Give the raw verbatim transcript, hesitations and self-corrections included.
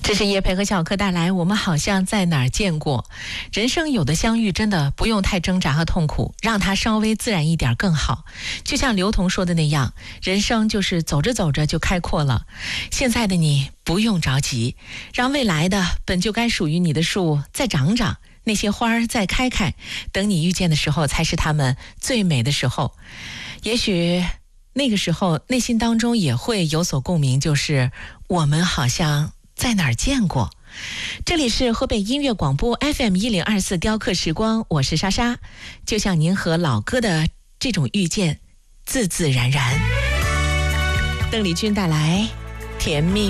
这是叶培和小柯带来我们好像在哪儿见过。人生有的相遇真的不用太挣扎和痛苦，让它稍微自然一点更好。就像刘同说的那样，人生就是走着走着就开阔了。现在的你不用着急，让未来的本就该属于你的树再长长，那些花儿再开开，等你遇见的时候才是它们最美的时候。也许那个时候内心当中也会有所共鸣，就是我们好像在哪儿见过。这里是河北音乐广播 F M 一零二四雕刻时光，我是莎莎。就像您和老歌的这种遇见，自自然然。邓丽君带来甜蜜